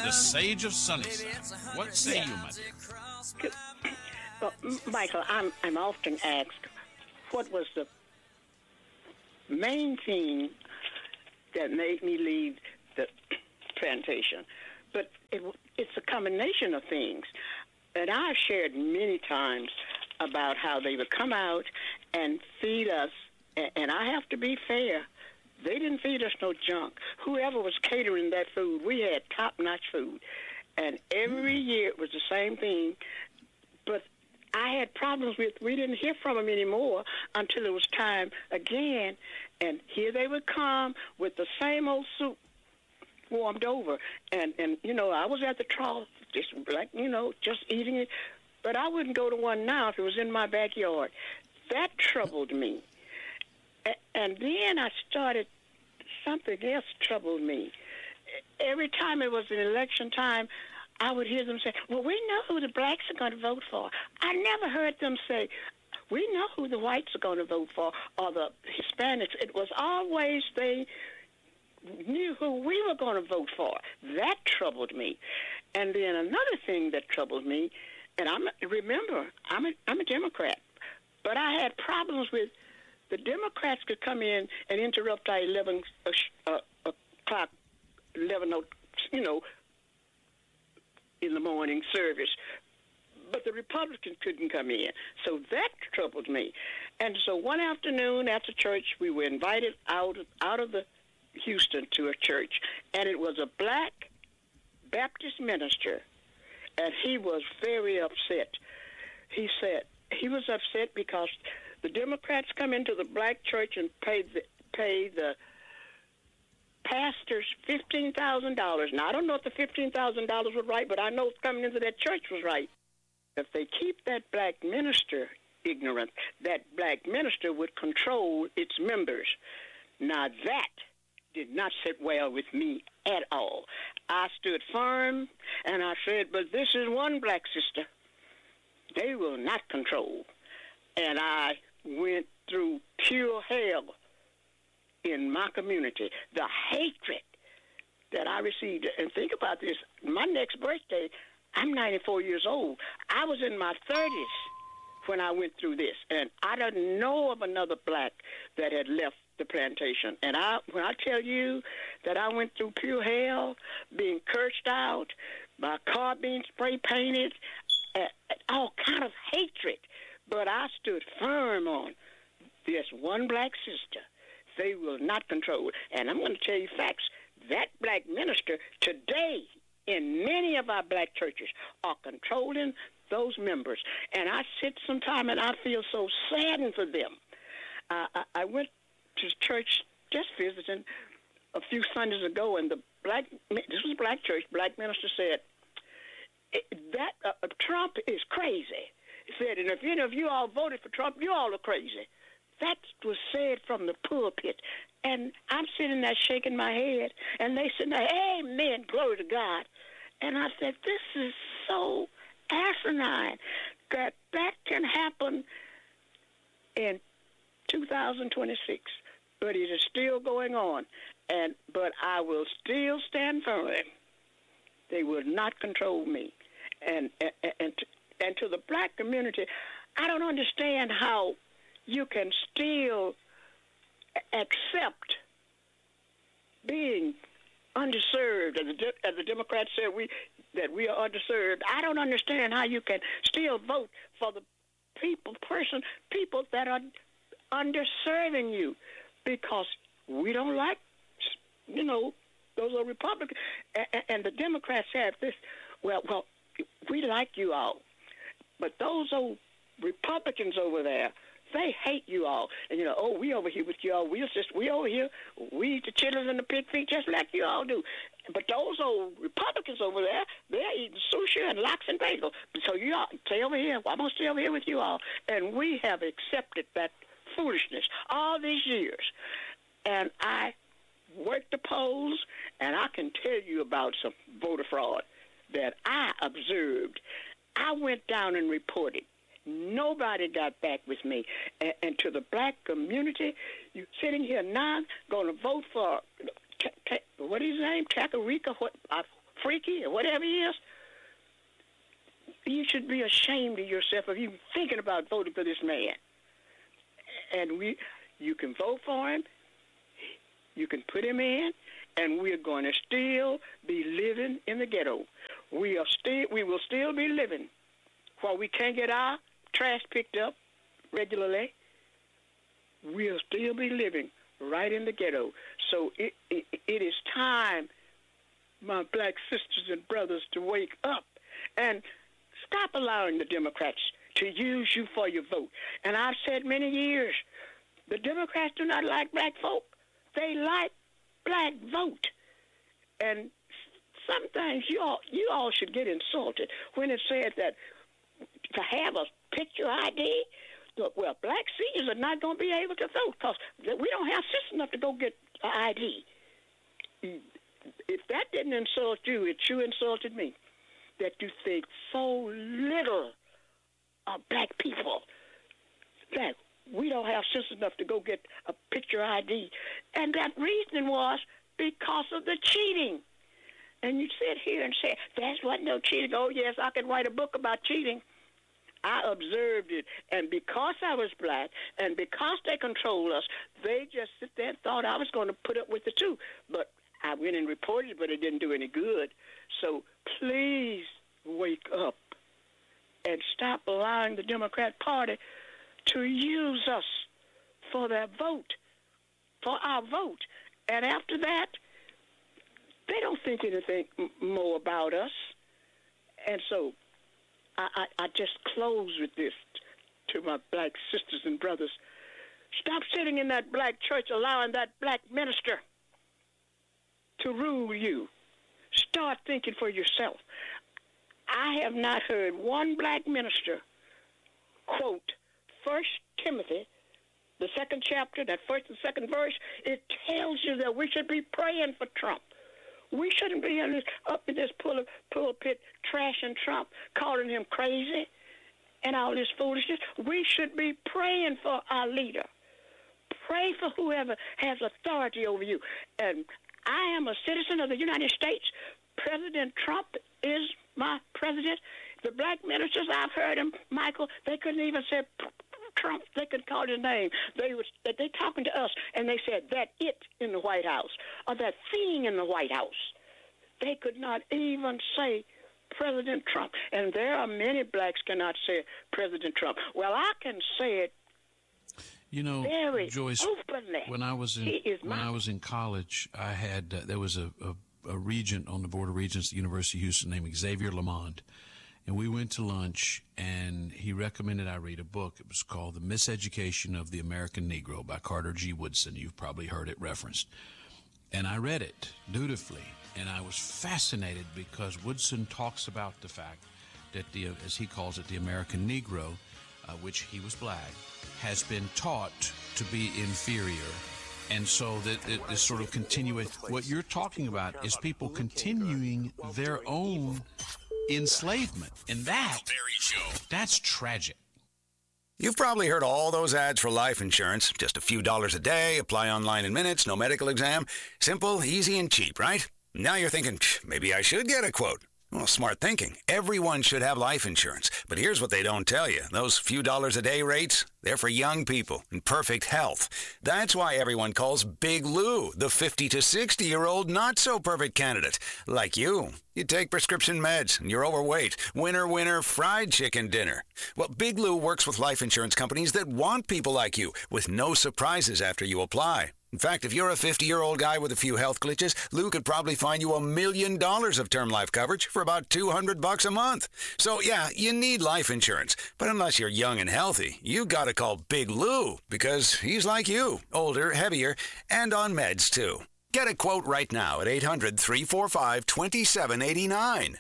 the sage of Sunnyside. What say you, my dear? Well, Michael, I'm often asked, what was the main thing that made me leave the plantation? But it's a combination of things. And I've shared many times about how they would come out and feed us, and I have to be fair. They didn't feed us no junk. Whoever was catering that food, we had top-notch food. And every year it was the same thing. But I had problems with, we didn't hear from them anymore until it was time again. And here they would come with the same old soup warmed over. And you know, I was at the trough, just like, you know, just eating it. But I wouldn't go to one now if it was in my backyard. That troubled me. And then I started, something else troubled me. Every time it was an election time, I would hear them say, well, we know who the blacks are going to vote for. I never heard them say, we know who the whites are going to vote for, or the Hispanics. It was always they knew who we were going to vote for. That troubled me. And then another thing that troubled me, and I'm a Democrat, but I had problems with the Democrats could come in and interrupt our 11 o'clock, 11, you know, in the morning service. But the Republicans couldn't come in. So that troubled me. And so one afternoon after church, we were invited out of the Houston to a church. And it was a black Baptist minister. And he was very upset. He said he was upset because the Democrats come into the black church and pay the pastors $15,000. Now, I don't know if the $15,000 was right, but I know coming into that church was right. If they keep that black minister ignorant, that black minister would control its members. Now, that did not sit well with me at all. I stood firm, and I said, but this is one black sister. They will not control. And I went through pure hell in my community. The hatred that I received. And think about this. My next birthday, I'm 94 years old. I was in my 30s when I went through this. And I don't know of another black that had left the plantation. And when I tell you that I went through pure hell, being cursed out, my car being spray painted, all kind of hatred. But I stood firm on this one black sister. They will not control. And I'm going to tell you facts. That black minister today in many of our black churches are controlling those members. And I sit sometime and I feel so saddened for them. I went to church just visiting a few Sundays ago, and this was a black church, black minister said, that Trump is crazy. He said, and if any of you all voted for Trump, you all are crazy. That was said from the pulpit. And I'm sitting there shaking my head, and they said, amen, glory to God. And I said, this is so asinine that can happen in 2026. But it is still going on. But I will still stand firm. They will not control me. And to the black community, I don't understand how you can still accept being underserved. As the Democrats said, that we are underserved. I don't understand how you can still vote for the people that are underserving you, because we don't like, you know, those are Republicans. And the Democrats have this, well, we like you all, but those old Republicans over there, they hate you all. And, you know, we over here with you all. We over here, we eat the chitlins and the pig feet just like you all do. But those old Republicans over there, they're eating sushi and lox and bagel. So you all stay over here. I'm going to stay over here with you all. And we have accepted that foolishness all these years. And I worked the polls, and I can tell you about some voter fraud that I observed. I went down and reported. Nobody got back with me. And to the black community, you sitting here now going to vote for, what is his name, Takarika? freaky or whatever he is, you should be ashamed of yourself if you're thinking about voting for this man. And you can vote for him, you can put him in, and we're going to still be living in the ghetto. We will still be living while we can't get our trash picked up regularly. We'll still be living right in the ghetto. So it is time, my black sisters and brothers, to wake up and stop allowing the Democrats to use you for your vote. And I've said many years, the Democrats do not like black folk. They like black vote. And sometimes you all should get insulted when it said that to have a picture ID, well, black seniors are not going to be able to vote because we don't have sense enough to go get an ID. If that didn't insult you, it sure insulted me, that you think so little of black people, that we don't have sense enough to go get a picture ID. And that reason was because of the cheating. And you sit here and say, that's what no cheating. Oh, yes, I can write a book about cheating. I observed it, and because I was black, and because they control us, they just sit there and thought I was going to put up with it too. But I went and reported it, but it didn't do any good. So please wake up and stop allowing the Democrat Party to use us for their vote, for our vote. And after that, they don't think anything more about us. And so I just close with this to my black sisters and brothers. Stop sitting in that black church allowing that black minister to rule you. Start thinking for yourself. I have not heard one black minister quote 1 Timothy, the 2nd chapter, that 1st and 2nd verse. It tells you that we should be praying for Trump. We shouldn't be up in this pulpit trashing Trump, calling him crazy and all this foolishness. We should be praying for our leader. Pray for whoever has authority over you. And I am a citizen of the United States. President Trump is my president. The black ministers, I've heard them, Michael, they couldn't even say Trump. They could call his name. They talking to us, and they said that it in the White House or that thing in the White House. They could not even say President Trump. And there are many blacks cannot say President Trump. Well, I can say it. You know, very Joyce, openly. When I was in college, I had there was a regent on the Board of Regents at the University of Houston named Xavier Lamond. And we went to lunch, and he recommended I read a book. It was called The Miseducation of the American Negro by Carter G. Woodson. You've probably heard it referenced. And I read it dutifully, and I was fascinated because Woodson talks about the fact that, as he calls it, the American Negro, which he was black, has been taught to be inferior. And so that this sort of continuation, what you're talking about is people continuing their own enslavement, and that's tragic. You've probably heard all those ads for life insurance. Just a few dollars a day, apply online in minutes, no medical exam. Simple, easy, and cheap, right? Now you're thinking, maybe I should get a quote. Well, smart thinking. Everyone should have life insurance. But here's what they don't tell you. Those few dollars a day rates, they're for young people in perfect health. That's why everyone calls Big Lou the 50 to 60-year-old not-so-perfect candidate. Like you. You take prescription meds and you're overweight. Winner, fried chicken dinner. Well, Big Lou works with life insurance companies that want people like you with no surprises after you apply. In fact, if you're a 50-year-old guy with a few health glitches, Lou could probably find you $1 million of term life coverage for about $200 a month. So, yeah, you need life insurance. But unless you're young and healthy, you gotta call Big Lou because he's like you, older, heavier, and on meds, too. Get a quote right now at 800-345-2789,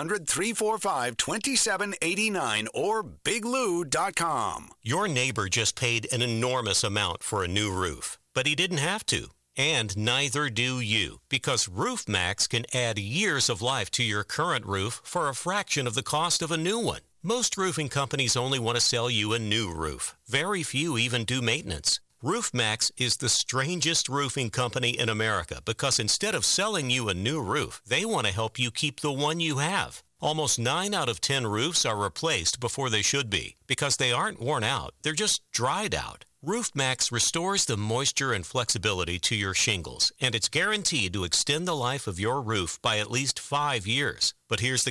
800-345-2789, or biglou.com. Your neighbor just paid an enormous amount for a new roof, but he didn't have to. And neither do you, because RoofMax can add years of life to your current roof for a fraction of the cost of a new one. Most roofing companies only want to sell you a new roof. Very few even do maintenance. RoofMax is the strangest roofing company in America because instead of selling you a new roof, they want to help you keep the one you have. Almost 9 out of 10 roofs are replaced before they should be because they aren't worn out, they're just dried out. RoofMax restores the moisture and flexibility to your shingles, and it's guaranteed to extend the life of your roof by at least 5 years. But here's the